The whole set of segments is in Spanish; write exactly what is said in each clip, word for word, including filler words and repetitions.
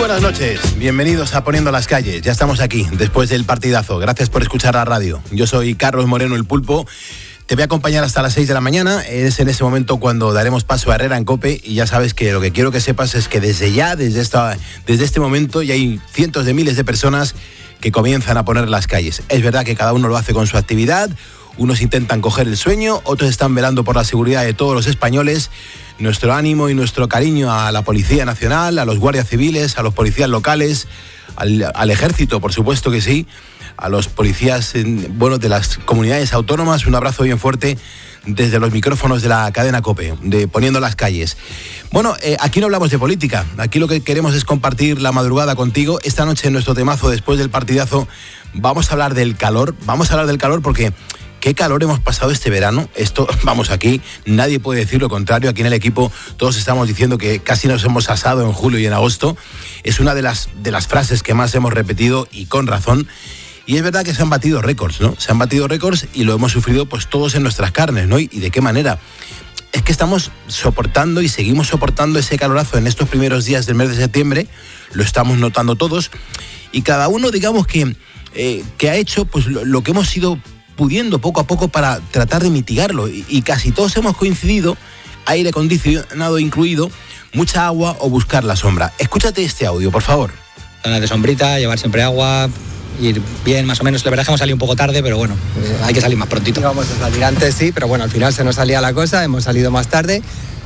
Buenas noches, bienvenidos a Poniendo las Calles. Ya estamos aquí, después del partidazo. Gracias por escuchar la radio. Yo soy Carlos Moreno, el Pulpo. Te voy a acompañar hasta las seis de la mañana. Es en ese momento cuando daremos paso a Herrera en COPE. Y ya sabes que lo que quiero que sepas es que desde ya, desde, esta, desde este momento, ya hay cientos de miles de personas que comienzan a poner las calles. Es verdad que cada uno lo hace con su actividad. Unos intentan coger el sueño, otros están velando por la seguridad de todos los españoles. Nuestro ánimo y nuestro cariño a la Policía Nacional, a los guardias civiles, a los policías locales, al, al ejército, por supuesto que sí, a los policías bueno, de las comunidades autónomas. Un abrazo bien fuerte desde los micrófonos de la cadena COPE, de Poniendo las Calles. Bueno, eh, aquí no hablamos de política, aquí lo que queremos es compartir la madrugada contigo. Esta noche en nuestro temazo, después del partidazo, vamos a hablar del calor, vamos a hablar del calor porque... ¿Qué calor hemos pasado este verano? Esto, vamos, aquí nadie puede decir lo contrario. Aquí en el equipo todos estamos diciendo que casi nos hemos asado en julio y en agosto. Es una de las, de las frases que más hemos repetido y con razón. Y es verdad que se han batido récords, ¿no? Se han batido récords y lo hemos sufrido pues todos en nuestras carnes, ¿no? ¿Y de qué manera? Es que estamos soportando y seguimos soportando ese calorazo en estos primeros días del mes de septiembre. Lo estamos notando todos. Y cada uno, digamos que, eh, que ha hecho pues lo, lo que hemos ido pudiendo poco a poco para tratar de mitigarlo, y, y casi todos hemos coincidido, aire acondicionado incluido, mucha agua o buscar la sombra. Escúchate este audio, por favor. Zonas de sombrita, llevar siempre agua, ir bien más o menos. La verdad es que hemos salido un poco tarde, pero bueno, hay que salir más prontito. Íbamos a salir antes, sí, pero bueno, al final se nos salía la cosa, hemos salido más tarde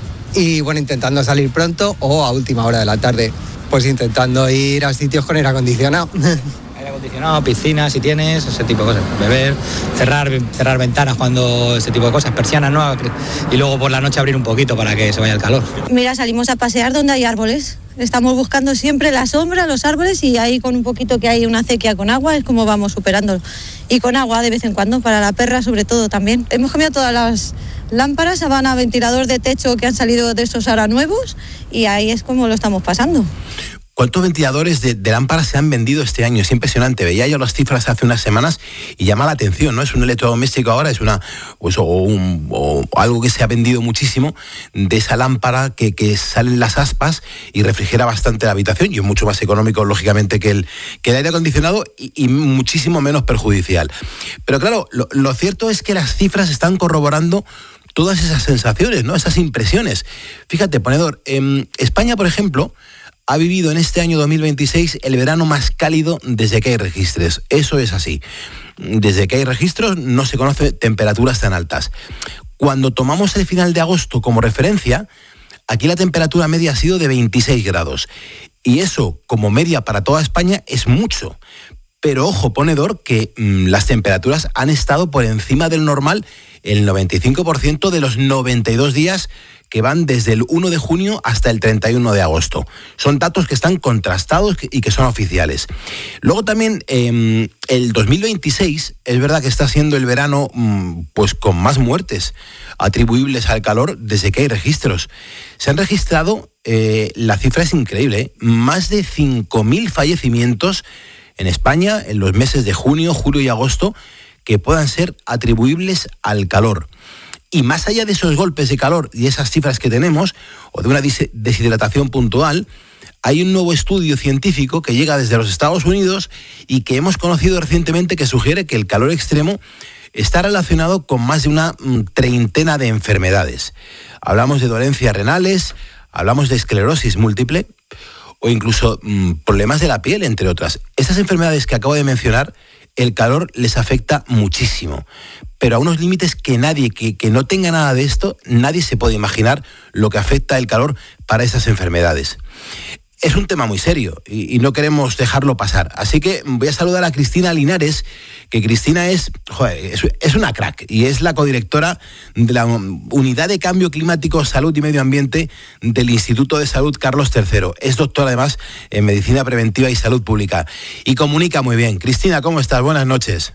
y bueno, intentando salir pronto o a última hora de la tarde, pues intentando ir a sitios con aire acondicionado. Aire acondicionado, piscina si tienes, ese tipo de cosas, beber, cerrar, cerrar ventanas cuando ese tipo de cosas, persianas, ¿no? Y luego por la noche abrir un poquito para que se vaya el calor. Mira, salimos a pasear donde hay árboles, estamos buscando siempre la sombra, los árboles, y ahí con un poquito que hay una acequia con agua es como vamos superándolo. Y con agua de vez en cuando, para la perra sobre todo también. Hemos cambiado todas las lámparas, van a ventilador de techo que han salido de esos ahora nuevos, y ahí es como lo estamos pasando. ¿Cuántos ventiladores de, de lámparas se han vendido este año? Es impresionante. Veía yo las cifras hace unas semanas y llama la atención, ¿no? Es un electrodoméstico ahora, es una pues, o, un, o algo que se ha vendido muchísimo, de esa lámpara que, que salen las aspas y refrigera bastante la habitación, y es mucho más económico, lógicamente, que el, que el aire acondicionado y, y muchísimo menos perjudicial. Pero claro, lo, lo cierto es que las cifras están corroborando todas esas sensaciones, ¿no? Esas impresiones. Fíjate, ponedor, en España, por ejemplo, ha vivido en este año dos mil veintiséis el verano más cálido desde que hay registros. Eso es así. Desde que hay registros no se conocen temperaturas tan altas. Cuando tomamos el final de agosto como referencia, aquí la temperatura media ha sido de veintiséis grados. Y eso, como media para toda España, es mucho. Pero ojo, ponedor, que mmm, las temperaturas han estado por encima del normal el noventa y cinco por ciento de los noventa y dos días que van desde el uno de junio hasta el treinta y uno de agosto. Son datos que están contrastados y que son oficiales. Luego también eh, el dos mil veintiséis es verdad que está siendo el verano pues con más muertes atribuibles al calor desde que hay registros. Se han registrado, eh, la cifra es increíble, ¿eh? más de cinco mil fallecimientos en España en los meses de junio, julio y agosto que puedan ser atribuibles al calor. Y más allá de esos golpes de calor y esas cifras que tenemos, o de una deshidratación puntual, hay un nuevo estudio científico que llega desde los Estados Unidos y que hemos conocido recientemente, que sugiere que el calor extremo está relacionado con más de una treintena de enfermedades. Hablamos de dolencias renales, hablamos de esclerosis múltiple o incluso mmm, problemas de la piel, entre otras. Estas enfermedades que acabo de mencionar, el calor les afecta muchísimo, pero a unos límites que nadie, que, que no tenga nada de esto, nadie se puede imaginar lo que afecta el calor para esas enfermedades. Es un tema muy serio y, y no queremos dejarlo pasar. Así que voy a saludar a Cristina Linares, que Cristina es, joder, es, es una crack y es la codirectora de la Unidad de Cambio Climático, Salud y Medio Ambiente del Instituto de Salud Carlos tercero. Es doctora además en Medicina Preventiva y Salud Pública y comunica muy bien. Cristina, ¿cómo estás? Buenas noches.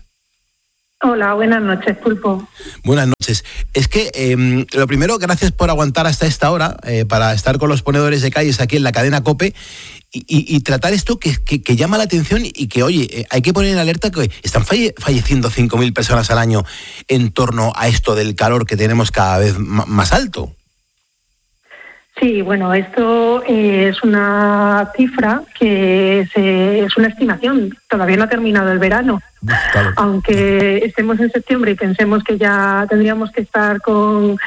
Hola, buenas noches, Pulpo. Buenas noches. Es que, eh, lo primero, gracias por aguantar hasta esta hora eh, para estar con los ponedores de calles aquí en la cadena COPE y, y, y tratar esto que, que, que llama la atención y que, oye, eh, hay que poner en alerta que están falle, falleciendo cinco mil personas al año en torno a esto del calor que tenemos cada vez m- más alto. Sí, bueno, esto eh, es una cifra que se, es una estimación. Todavía no ha terminado el verano. Claro. Aunque estemos en septiembre y pensemos que ya tendríamos que estar con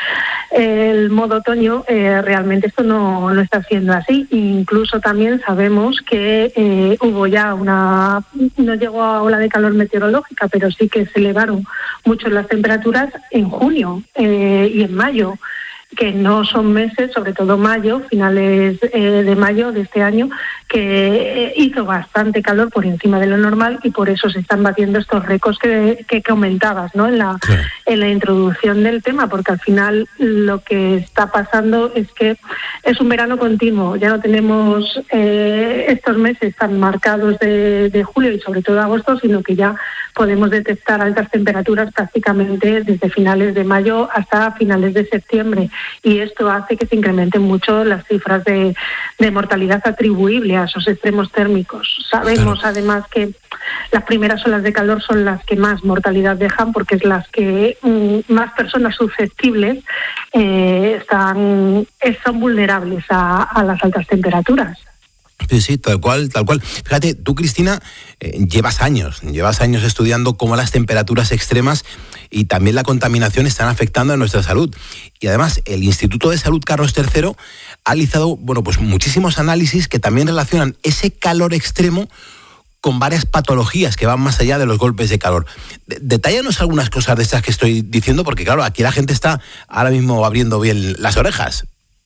el modo otoño, eh, realmente esto no, no está siendo así. Incluso también sabemos que eh, hubo ya una, no llegó a ola de calor meteorológica, pero sí que se elevaron mucho las temperaturas en junio eh, y en mayo, que no son meses, sobre todo mayo, finales eh, de mayo de este año, que eh, hizo bastante calor por encima de lo normal y por eso se están batiendo estos récords que, que comentabas, ¿no? En la, sí. en la introducción del tema, porque al final lo que está pasando es que es un verano continuo, ya no tenemos eh, estos meses tan marcados de, de julio y sobre todo agosto, sino que ya podemos detectar altas temperaturas prácticamente desde finales de mayo hasta finales de septiembre. Y esto hace que se incrementen mucho las cifras de, de mortalidad atribuible a esos extremos térmicos. Sabemos además que las primeras olas de calor son las que más mortalidad dejan, porque es las que mm, más personas susceptibles eh, están, son vulnerables a, a las altas temperaturas. Sí, sí, tal cual, tal cual. Fíjate, tú, Cristina, eh, llevas años, llevas años estudiando cómo las temperaturas extremas y también la contaminación están afectando a nuestra salud. Y además, el Instituto de Salud Carlos tercero ha realizado, bueno, pues muchísimos análisis que también relacionan ese calor extremo con varias patologías que van más allá de los golpes de calor. Detállanos algunas cosas de estas que estoy diciendo, porque claro, aquí la gente está ahora mismo abriendo bien las orejas.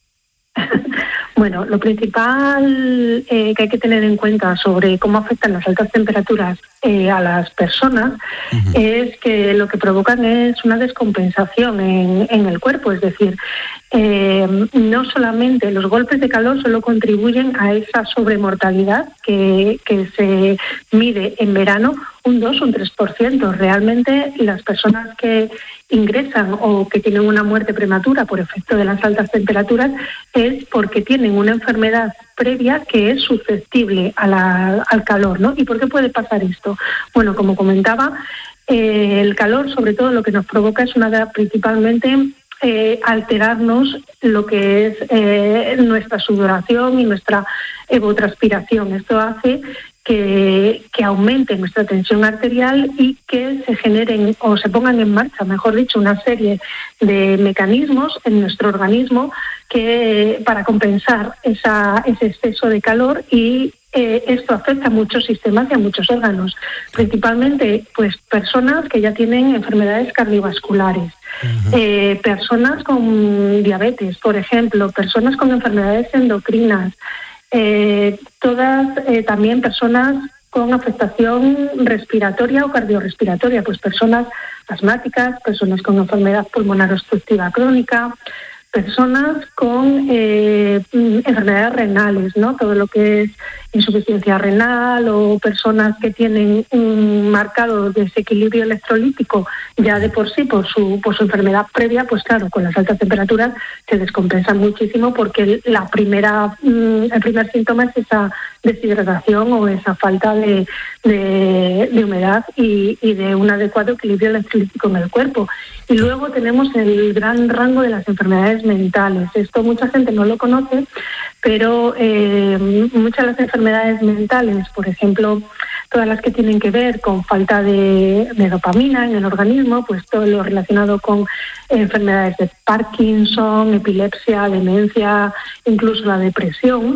Bueno, lo principal eh, que hay que tener en cuenta sobre cómo afectan las altas temperaturas eh, a las personas uh-huh. es que lo que provocan es una descompensación en, en el cuerpo, es decir, eh, no solamente los golpes de calor solo contribuyen a esa sobremortalidad que, que se mide en verano, un dos o un tres por ciento. Realmente las personas que ingresan o que tienen una muerte prematura por efecto de las altas temperaturas es porque tienen una enfermedad previa que es susceptible a la, al calor, ¿no? ¿Y por qué puede pasar esto? Bueno, como comentaba, eh, el calor sobre todo lo que nos provoca es una principalmente eh, alterarnos lo que es eh, nuestra sudoración y nuestra evotranspiración. Esto hace Que, que aumente nuestra tensión arterial y que se generen o se pongan en marcha, mejor dicho, una serie de mecanismos en nuestro organismo que para compensar esa, ese exceso de calor y eh, esto afecta a muchos sistemas y a muchos órganos, principalmente pues personas que ya tienen enfermedades cardiovasculares, uh-huh. eh, personas con diabetes, por ejemplo, personas con enfermedades endocrinas, Eh, todas eh, también personas con afectación respiratoria o cardiorrespiratoria, pues personas asmáticas, personas con enfermedad pulmonar obstructiva crónica, personas con eh, enfermedades renales, ¿no? Todo lo que es insuficiencia renal o personas que tienen un marcado desequilibrio electrolítico ya de por sí por su por su enfermedad previa, pues claro, con las altas temperaturas se descompensan muchísimo porque la primera el primer síntoma es esa deshidratación o esa falta de, de, de humedad y, y de un adecuado equilibrio electrolítico en el cuerpo. Y luego tenemos el gran rango de las enfermedades mentales. Esto mucha gente no lo conoce, pero eh, muchas de las enfermedades mentales, por ejemplo, todas las que tienen que ver con falta de, de dopamina en el organismo, pues todo lo relacionado con enfermedades de Parkinson, epilepsia, demencia, incluso la depresión,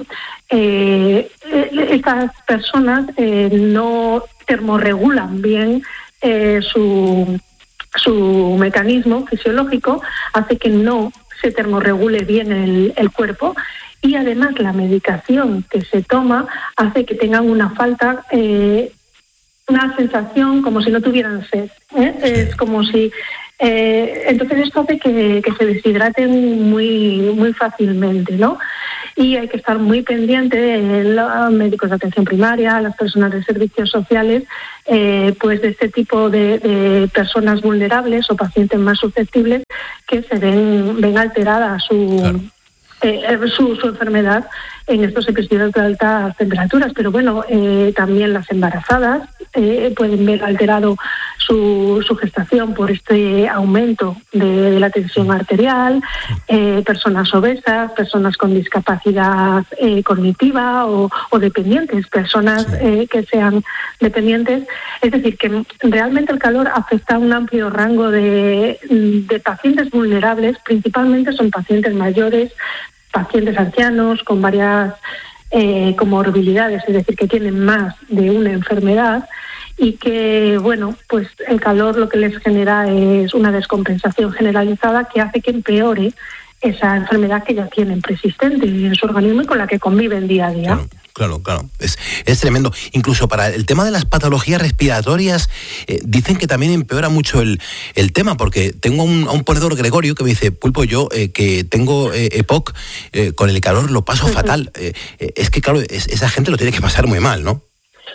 eh, estas personas eh, no termorregulan bien eh, su, su mecanismo fisiológico, hace que no se termorregule bien el, el cuerpo. Y además la medicación que se toma hace que tengan una falta, eh, una sensación como si no tuvieran sed, ¿eh? Es como si... Eh, entonces esto hace que, que se deshidraten muy, muy fácilmente, ¿no? Y hay que estar muy pendiente de los médicos de atención primaria, las personas de servicios sociales, eh, pues de este tipo de, de personas vulnerables o pacientes más susceptibles que se ven, ven alterada su... Claro. Eh, su, su enfermedad en estos episodios de altas temperaturas, pero bueno, eh, también las embarazadas eh, pueden ver alterado su, su gestación por este aumento de, de la tensión arterial, eh, personas obesas, personas con discapacidad eh, cognitiva o, o dependientes, personas eh, que sean dependientes. Es decir, que realmente el calor afecta a un amplio rango de, de pacientes vulnerables, principalmente son pacientes mayores, pacientes ancianos con varias eh, comorbilidades, es decir, que tienen más de una enfermedad y que, bueno, pues el calor lo que les genera es una descompensación generalizada que hace que empeore esa enfermedad que ya tienen persistente en su organismo y con la que conviven día a día. Claro. Claro, claro, es, es tremendo. Incluso para el tema de las patologías respiratorias, eh, dicen que también empeora mucho el, el tema, porque tengo a un, a un ponedor, Gregorio, que me dice, Pulpo, yo eh, que tengo eh, E P O C, eh, con el calor lo paso uh-huh. fatal. Eh, eh, es que, claro, es, esa gente lo tiene que pasar muy mal, ¿no?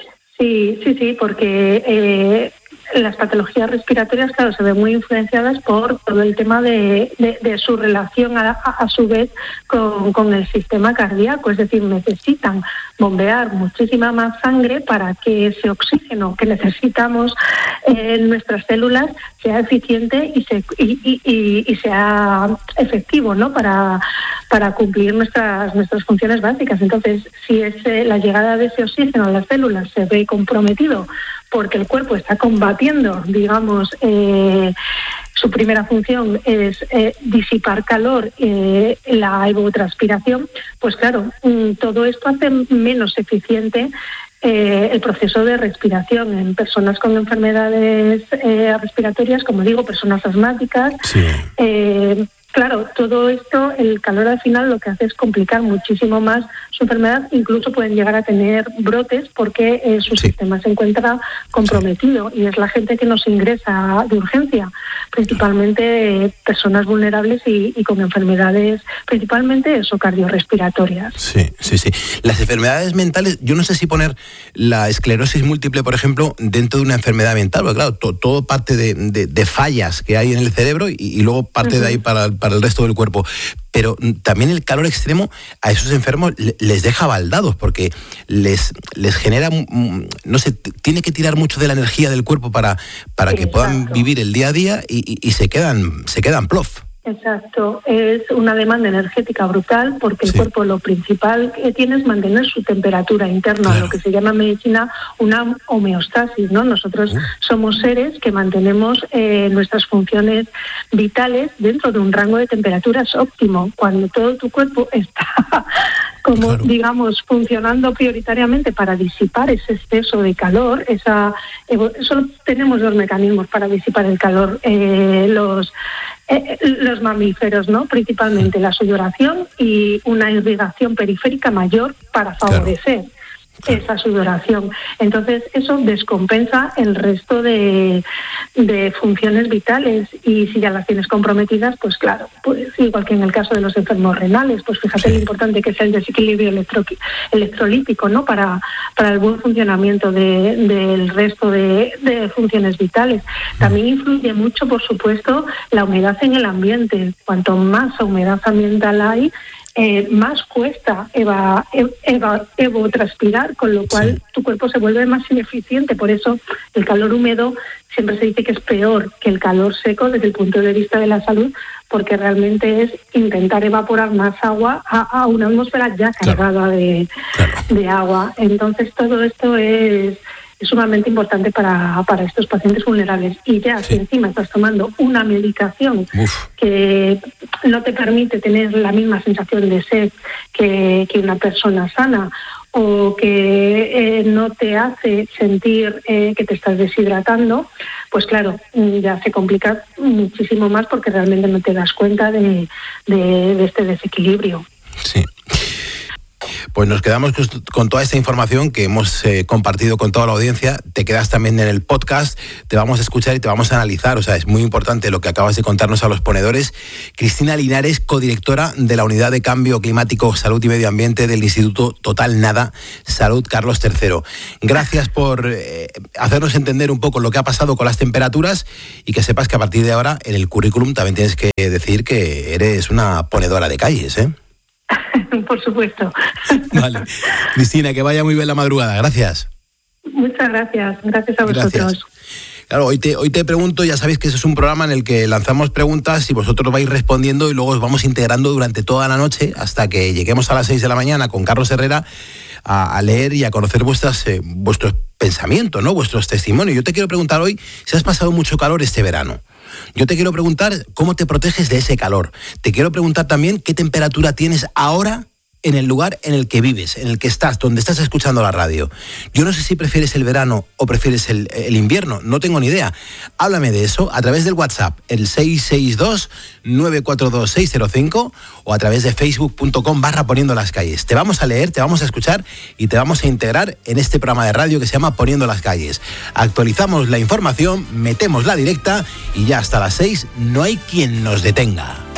Sí, sí, sí, porque eh, las patologías respiratorias, claro, se ven muy influenciadas por todo el tema de, de, de su relación a, a, a su vez con, con el sistema cardíaco, es decir, necesitan bombear muchísima más sangre para que ese oxígeno que necesitamos eh, en nuestras células sea eficiente y, se, y, y, y, y sea efectivo, ¿no? Para, para cumplir nuestras, nuestras funciones básicas. Entonces, si ese, la llegada de ese oxígeno a las células se ve comprometido porque el cuerpo está combatiendo, digamos, eh, su primera función es eh, disipar calor, eh, la evotranspiración, pues claro, todo esto hace menos eficiente eh, el proceso de respiración en personas con enfermedades eh, respiratorias, como digo, personas asmáticas. Sí. Eh, Claro, todo esto, el calor al final lo que hace es complicar muchísimo más su enfermedad, incluso pueden llegar a tener brotes porque eh, su sí. sistema se encuentra comprometido sí. y es la gente que nos ingresa de urgencia, principalmente eh, personas vulnerables y, y con enfermedades, principalmente eso, cardiorrespiratorias. Sí, sí, sí. Las enfermedades mentales, yo no sé si poner la esclerosis múltiple, por ejemplo, dentro de una enfermedad mental, porque claro, to, todo parte de, de, de fallas que hay en el cerebro y, y luego parte uh-huh. de ahí para para el resto del cuerpo, pero también el calor extremo a esos enfermos les deja baldados porque les les genera, no sé, tiene que tirar mucho de la energía del cuerpo para, para que Exacto. puedan vivir el día a día y, y, y se quedan se quedan plof. Exacto, es una demanda energética brutal porque sí. el cuerpo lo principal que tiene es mantener su temperatura interna, claro. lo que se llama en medicina una homeostasis, ¿no? Nosotros uh. somos seres que mantenemos eh, nuestras funciones vitales dentro de un rango de temperaturas óptimo. Cuando todo tu cuerpo está como, claro. digamos, funcionando prioritariamente para disipar ese exceso de calor, esa solo tenemos dos mecanismos para disipar el calor, eh, los Eh, los mamíferos, ¿no? Principalmente la sudoración y una irrigación periférica mayor para favorecer claro. esa sudoración. Entonces, eso descompensa el resto de, de funciones vitales y si ya las tienes comprometidas, pues claro, pues igual que en el caso de los enfermos renales, pues fíjate sí. lo importante que es el desequilibrio electro, electrolítico, ¿no? Para, para el buen funcionamiento de, del resto de, de funciones vitales. También influye mucho, por supuesto, la humedad en el ambiente. Cuanto más humedad ambiental hay, Eh, más cuesta eva, eva, evotranspirar, con lo cual sí. tu cuerpo se vuelve más ineficiente. Por eso el calor húmedo siempre se dice que es peor que el calor seco desde el punto de vista de la salud, porque realmente es intentar evaporar más agua a, a una atmósfera ya cargada claro. de, claro. de agua. Entonces todo esto es es sumamente importante para, para estos pacientes vulnerables. Y ya sí. si encima estás tomando una medicación Uf. que no te permite tener la misma sensación de sed que, que una persona sana, o que eh, no te hace sentir eh, que te estás deshidratando, pues claro, ya se complica muchísimo más porque realmente no te das cuenta de, de, de este desequilibrio. Sí. Pues nos quedamos con toda esta información que hemos eh, compartido con toda la audiencia. Te quedas también en el podcast, te vamos a escuchar y te vamos a analizar. O sea, es muy importante lo que acabas de contarnos a los ponedores. Cristina Linares, codirectora de la Unidad de Cambio Climático, Salud y Medio Ambiente del Instituto Total Nada Salud Carlos tercero. Gracias por eh, hacernos entender un poco lo que ha pasado con las temperaturas y que sepas que a partir de ahora en el currículum también tienes que decir que eres una ponedora de calles, ¿eh? Por supuesto. Vale. Cristina, que vaya muy bien la madrugada. Gracias. Muchas gracias. Gracias a vosotros. Gracias. Claro, hoy te, hoy te pregunto, ya sabéis que ese es un programa en el que lanzamos preguntas y vosotros vais respondiendo y luego os vamos integrando durante toda la noche hasta que lleguemos a las seis de la mañana con Carlos Herrera a, a leer y a conocer vuestras, eh, vuestros pensamientos, ¿no? Vuestros testimonios. Yo te quiero preguntar hoy si has pasado mucho calor este verano. Yo te quiero preguntar cómo te proteges de ese calor. Te quiero preguntar también qué temperatura tienes ahora en el lugar en el que vives, en el que estás, donde estás escuchando la radio. Yo no sé si prefieres el verano o prefieres el, el invierno, no tengo ni idea. Háblame de eso a través del WhatsApp, el seis seis dos, nueve cuatro dos, seis cero cinco o a través de facebook punto com barra Poniendo las Calles. Te vamos a leer, te vamos a escuchar y te vamos a integrar en este programa de radio que se llama Poniendo las Calles. Actualizamos la información, metemos la directa y ya hasta las seis no hay quien nos detenga.